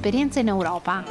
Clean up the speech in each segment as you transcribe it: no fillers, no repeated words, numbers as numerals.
esperienza in Europa.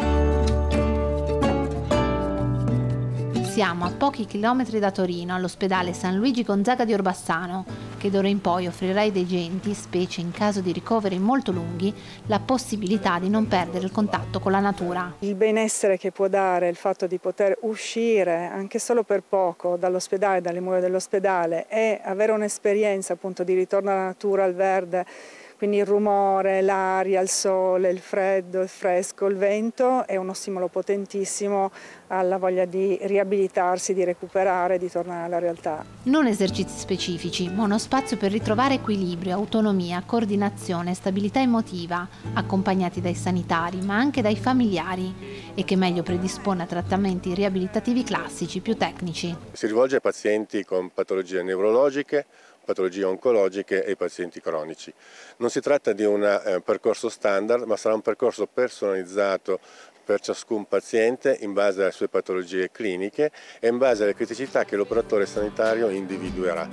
Siamo a pochi chilometri da Torino, all'ospedale San Luigi Gonzaga di Orbassano, che d'ora in poi offrirà ai degenti, specie in caso di ricoveri molto lunghi, la possibilità di non perdere il contatto con la natura. Il benessere che può dare il fatto di poter uscire anche solo per poco dall'ospedale, dalle mura dell'ospedale, e avere un'esperienza appunto di ritorno alla natura, al verde, quindi il rumore, l'aria, il sole, il freddo, il fresco, il vento, è uno stimolo potentissimo alla voglia di riabilitarsi, di recuperare, di tornare alla realtà. Non esercizi specifici, ma uno spazio per ritrovare equilibrio, autonomia, coordinazione, stabilità emotiva, accompagnati dai sanitari, ma anche dai familiari, e che meglio predispone a trattamenti riabilitativi classici più tecnici. Si rivolge ai pazienti con patologie neurologiche, patologie oncologiche e ai pazienti cronici. Non si tratta di un percorso standard, ma sarà un percorso personalizzato per ciascun paziente in base alle sue patologie cliniche e in base alle criticità che l'operatore sanitario individuerà.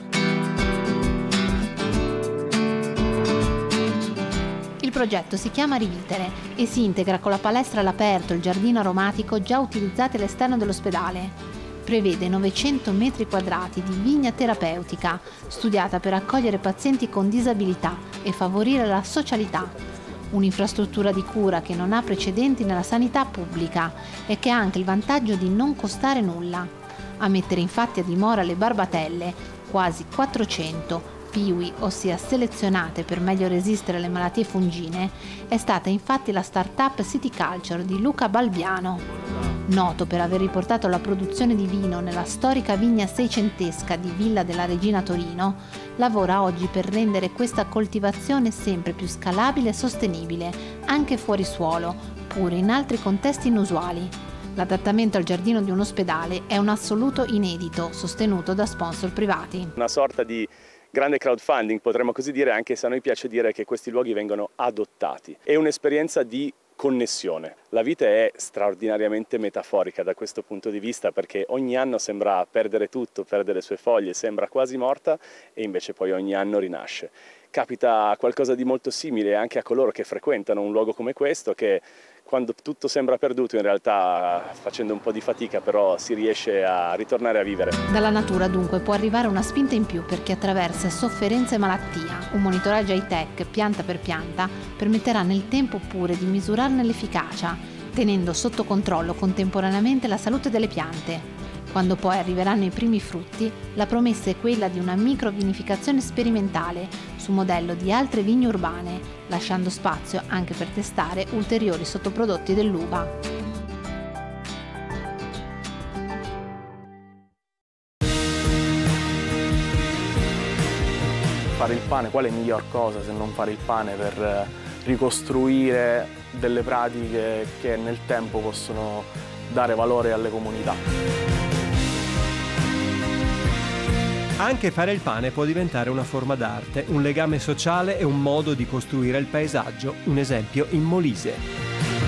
Il progetto si chiama Rivitere e si integra con la palestra all'aperto e il giardino aromatico già utilizzati all'esterno dell'ospedale. Prevede 900 metri quadrati di vigna terapeutica, studiata per accogliere pazienti con disabilità e favorire la socialità. Un'infrastruttura di cura che non ha precedenti nella sanità pubblica e che ha anche il vantaggio di non costare nulla. A mettere infatti a dimora le barbatelle, quasi 400, PIWI, ossia selezionate per meglio resistere alle malattie fungine, è stata infatti la start-up City Culture di Luca Balbiano. Noto per aver riportato la produzione di vino nella storica vigna seicentesca di Villa della Regina Torino, lavora oggi per rendere questa coltivazione sempre più scalabile e sostenibile, anche fuori suolo, pure in altri contesti inusuali. L'adattamento al giardino di un ospedale è un assoluto inedito, sostenuto da sponsor privati. Una sorta di grande crowdfunding, potremmo così dire, anche se a noi piace dire che questi luoghi vengono adottati. È un'esperienza di connessione. La vita è straordinariamente metaforica da questo punto di vista, perché ogni anno sembra perdere tutto, perdere le sue foglie, sembra quasi morta e invece poi ogni anno rinasce. Capita qualcosa di molto simile anche a coloro che frequentano un luogo come questo, che quando tutto sembra perduto in realtà, facendo un po' di fatica, però si riesce a ritornare a vivere. Dalla natura dunque può arrivare una spinta in più per chi attraversa sofferenza e malattia. Un monitoraggio high-tech, pianta per pianta, permetterà nel tempo pure di misurarne l'efficacia, tenendo sotto controllo contemporaneamente la salute delle piante. Quando poi arriveranno i primi frutti, la promessa è quella di una microvinificazione sperimentale su modello di altre vigne urbane, lasciando spazio anche per testare ulteriori sottoprodotti dell'uva. Fare il pane, qual è la miglior cosa se non fare il pane per ricostruire delle pratiche che nel tempo possono dare valore alle comunità? Anche fare il pane può diventare una forma d'arte, un legame sociale e un modo di costruire il paesaggio, un esempio in Molise.